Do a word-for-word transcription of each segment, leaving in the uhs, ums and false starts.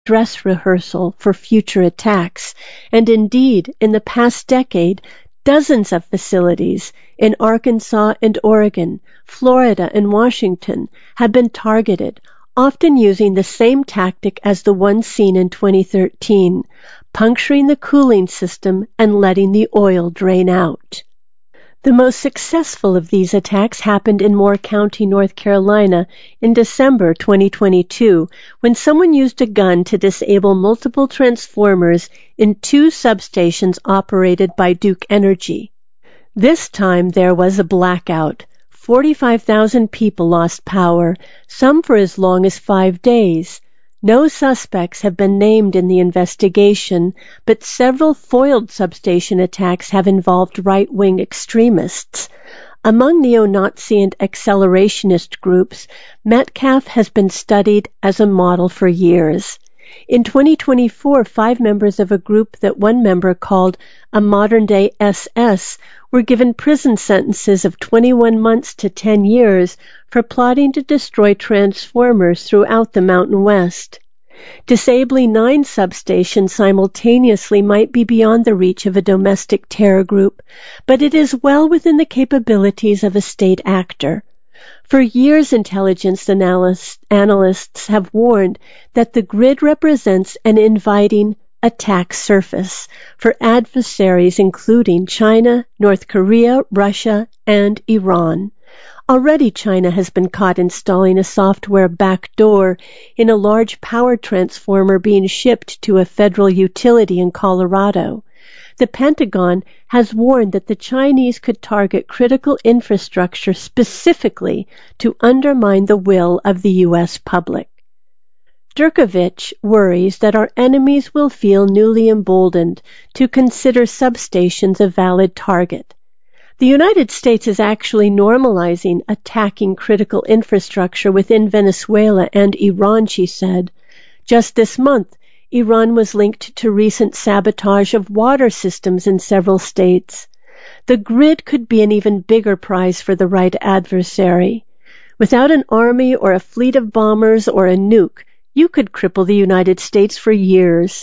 dress rehearsal for future attacks, and indeed, in the past decade, dozens of facilities in Arkansas and Oregon, Florida and Washington have been targeted, often using the same tactic as the one seen in twenty thirteen, puncturing the cooling system and letting the oil drain out. The most successful of these attacks happened in Moore County, North Carolina, in December twenty twenty-two, when someone used a gun to disable multiple transformers in two substations operated by Duke Energy. This time there was a blackout. forty-five thousand people lost power, some for as long as five days. No suspects have been named in the investigation, but several foiled substation attacks have involved right-wing extremists. Among neo-Nazi and accelerationist groups, Metcalf has been studied as a model for years. In twenty twenty-four, five members of a group that one member called a modern-day S S were given prison sentences of twenty-one months to ten years for plotting to destroy transformers throughout the Mountain West. Disabling nine substations simultaneously might be beyond the reach of a domestic terror group, but it is well within the capabilities of a state actor. For years, intelligence analysts, analysts have warned that the grid represents an inviting attack surface for adversaries including China, North Korea, Russia, and Iran. Already China has been caught installing a software backdoor in a large power transformer being shipped to a federal utility in Colorado. The Pentagon has warned that the Chinese could target critical infrastructure specifically to undermine the will of the U S public. Durkovich worries that our enemies will feel newly emboldened to consider substations a valid target. The United States is actually normalizing attacking critical infrastructure within Venezuela and Iran, she said. Just this month, Iran was linked to recent sabotage of water systems in several states. The grid could be an even bigger prize for the right adversary. Without an army or a fleet of bombers or a nuke, you could cripple the United States for years.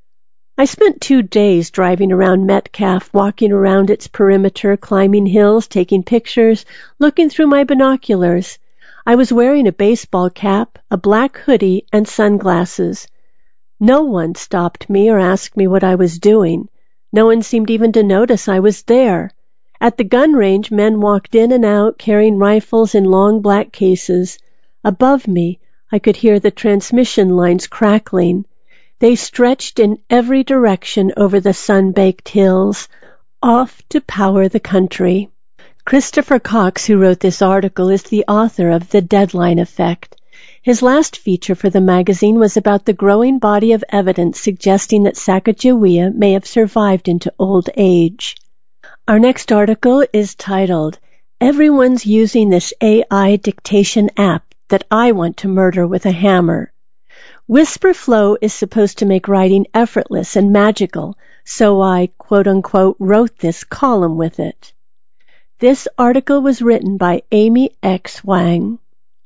I spent two days driving around Metcalf, walking around its perimeter, climbing hills, taking pictures, looking through my binoculars. I was wearing a baseball cap, a black hoodie, and sunglasses. No one stopped me or asked me what I was doing. No one seemed even to notice I was there. At the gun range, men walked in and out, carrying rifles in long black cases. Above me, I could hear the transmission lines crackling. They stretched in every direction over the sun-baked hills, off to power the country. Christopher Cox, who wrote this article, is the author of The Deadline Effect. His last feature for the magazine was about the growing body of evidence suggesting that Sacagawea may have survived into old age. Our next article is titled, Everyone's Using This A I Dictation App That I Want to Murder with a Hammer. WhisperFlow is supposed to make writing effortless and magical, so I, quote-unquote, wrote this column with it. This article was written by Amy X. Wang.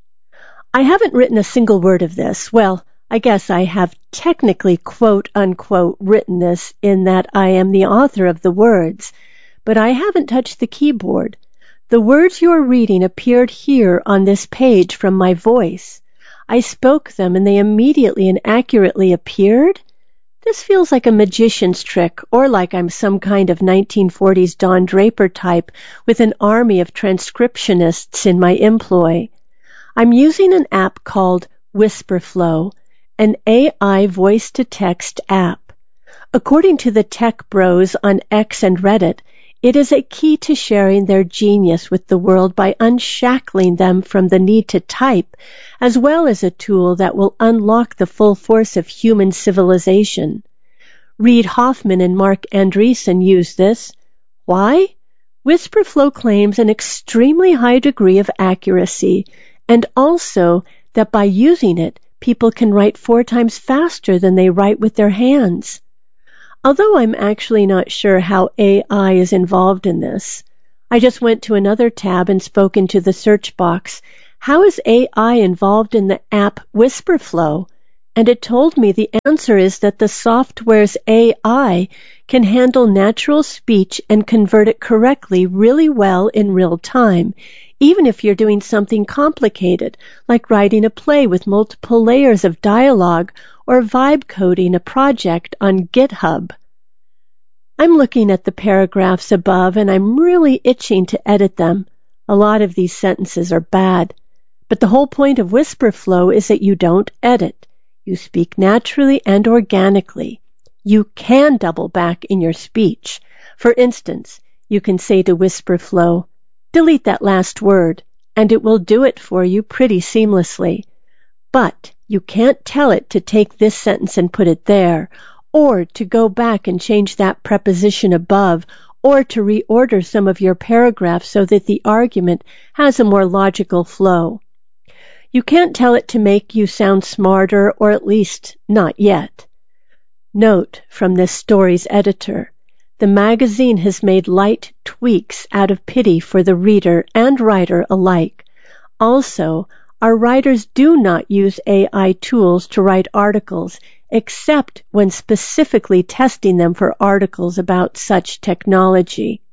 I haven't written a single word of this. Well, I guess I have technically, quote-unquote, written this in that I am the author of the words, but I haven't touched the keyboard. The words you're reading appeared here on this page from my voice. I spoke them and they immediately and accurately appeared? This feels like a magician's trick, or like I'm some kind of nineteen forties Don Draper type with an army of transcriptionists in my employ. I'm using an app called WhisperFlow, an A I voice-to-text app. According to the tech bros on X and Reddit, it is a key to sharing their genius with the world by unshackling them from the need to type, as well as a tool that will unlock the full force of human civilization. Reid Hoffman and Mark Andreessen use this. Why? WhisperFlow claims an extremely high degree of accuracy, and also that by using it, people can write four times faster than they write with their hands. Although I'm actually not sure how A I is involved in this, I just went to another tab and spoke into the search box. How is A I involved in the app WhisperFlow? and it told me the answer is that the software's A I can handle natural speech and convert it correctly really well in real time, even if you're doing something complicated, like writing a play with multiple layers of dialogue or vibe coding a project on GitHub. I'm looking at the paragraphs above, and I'm really itching to edit them. A lot of these sentences are bad. But the whole point of WhisperFlow is that you don't edit. You speak naturally and organically. You can double back in your speech. For instance, you can say to WhisperFlow, delete that last word, and it will do it for you pretty seamlessly. But you can't tell it to take this sentence and put it there, or to go back and change that preposition above, or to reorder some of your paragraphs so that the argument has a more logical flow. You can't tell it to make you sound smarter, or at least not yet. Note from this story's editor, the magazine has made light tweaks out of pity for the reader and writer alike. Also, our writers do not use A I tools to write articles, except when specifically testing them for articles about such technology.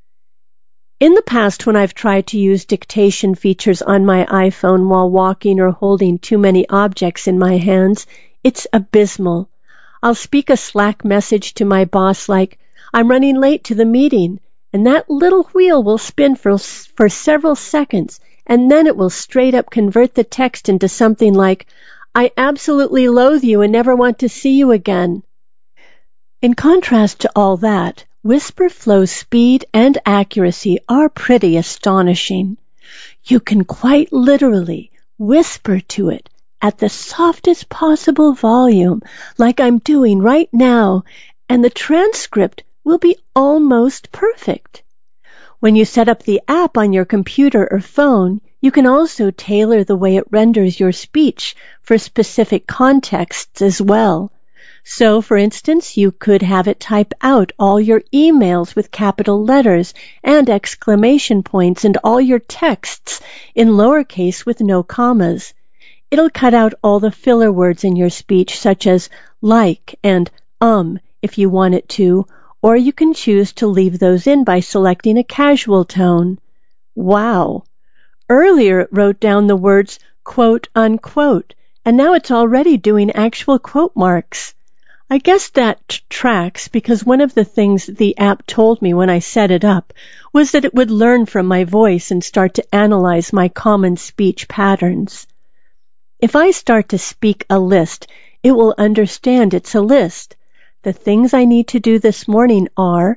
In the past, when I've tried to use dictation features on my iPhone while walking or holding too many objects in my hands, it's abysmal. I'll speak a Slack message to my boss like, I'm running late to the meeting, and that little wheel will spin for, for several seconds, and then it will straight up convert the text into something like, I absolutely loathe you and never want to see you again. In contrast to all that, WhisperFlow's speed and accuracy are pretty astonishing. You can quite literally whisper to it at the softest possible volume, like I'm doing right now, and the transcript will be almost perfect. When you set up the app on your computer or phone, you can also tailor the way it renders your speech for specific contexts as well. So, for instance, you could have it type out all your emails with capital letters and exclamation points and all your texts in lowercase with no commas. It'll cut out all the filler words in your speech, such as like and um, if you want it to, or you can choose to leave those in by selecting a casual tone. Wow! Earlier it wrote down the words quote unquote, and now it's already doing actual quote marks. I guess that t- tracks because one of the things the app told me when I set it up was that it would learn from my voice and start to analyze my common speech patterns. If I start to speak a list, it will understand it's a list. The things I need to do this morning are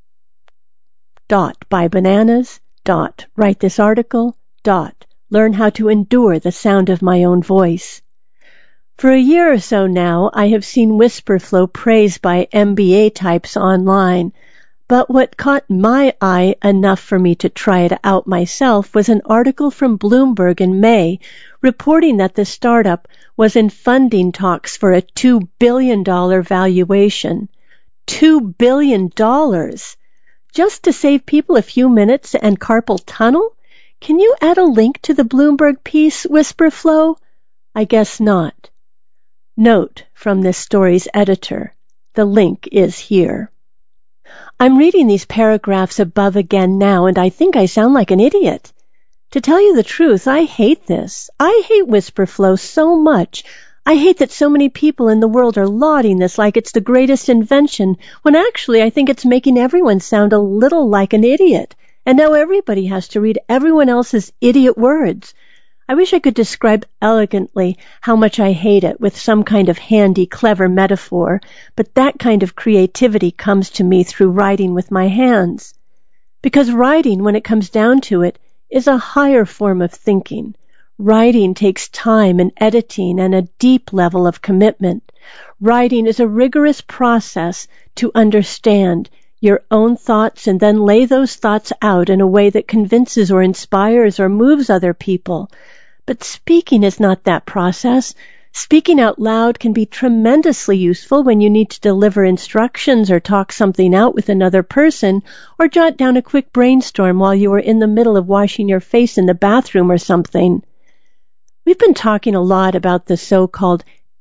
dot buy bananas, dot write this article, dot learn how to endure the sound of my own voice. For a year or so now, I have seen WhisperFlow praised by M B A types online, but what caught my eye enough for me to try it out myself was an article from Bloomberg in May reporting that the startup was in funding talks for a two billion dollars valuation. two billion dollars! Just to save people a few minutes and carpal tunnel? Can you add a link to the Bloomberg piece, WhisperFlow? I guess not. Note from this story's editor, the link is here. I'm reading these paragraphs above again now, and I think I sound like an idiot. To tell you the truth, I hate this. I hate WhisperFlow so much. I hate that so many people in the world are lauding this like it's the greatest invention, when actually I think it's making everyone sound a little like an idiot. And now everybody has to read everyone else's idiot words. I wish I could describe elegantly how much I hate it with some kind of handy, clever metaphor, but that kind of creativity comes to me through writing with my hands. Because writing, when it comes down to it, is a higher form of thinking. Writing takes time and editing and a deep level of commitment. Writing is a rigorous process to understand your own thoughts and then lay those thoughts out in a way that convinces or inspires or moves other people. But speaking is not that process. Speaking out loud can be tremendously useful when you need to deliver instructions or talk something out with another person or jot down a quick brainstorm while you are in the middle of washing your face in the bathroom or something. We've been talking a lot about the so-called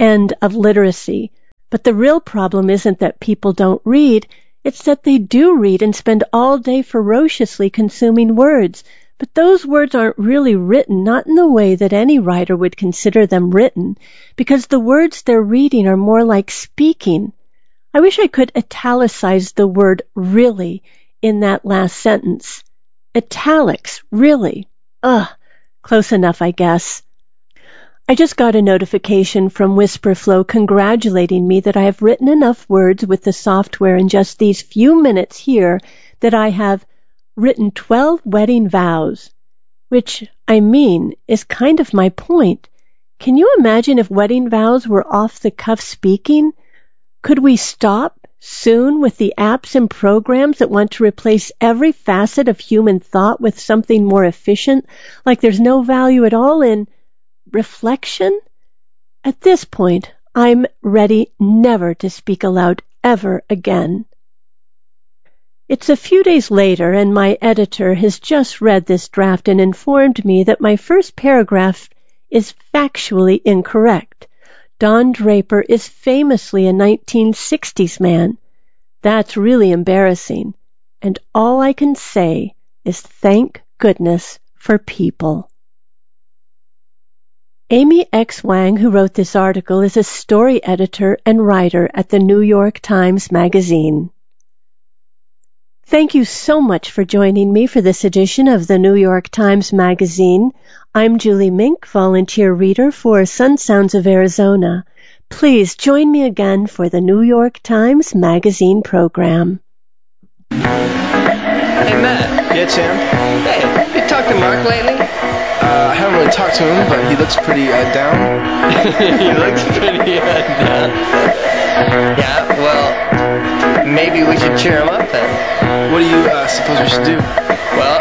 end of literacy. But the real problem isn't that people don't read, it's that they do read and spend all day ferociously consuming words. But those words aren't really written, not in the way that any writer would consider them written, because the words they're reading are more like speaking. I wish I could italicize the word really in that last sentence. Italics, really. Ugh, close enough, I guess. I just got a notification from Whisperflow congratulating me that I have written enough words with the software in just these few minutes here that I have written twelve wedding vows, which, I mean, is kind of my point. Can you imagine if wedding vows were off-the-cuff speaking? Could we stop soon with the apps and programs that want to replace every facet of human thought with something more efficient, like there's no value at all in reflection? At this point, I'm ready never to speak aloud ever again. It's a few days later, and my editor has just read this draft and informed me that my first paragraph is factually incorrect. Don Draper is famously a nineteen sixties man. That's really embarrassing, and all I can say is thank goodness for people. Amy X. Wang, who wrote this article, is a story editor and writer at the New York Times Magazine. Thank you so much for joining me for this edition of the New York Times Magazine. I'm Julie Mink, volunteer reader for Sun Sounds of Arizona. Please join me again for the New York Times Magazine program. Hey, Matt. Yeah, Sam? Hey, you talked to Mark lately? Uh, I haven't really talked to him, but he looks pretty uh, down. He looks pretty uh, down. Yeah, well, maybe we should cheer him up then. What do you uh, suppose we should do? Well,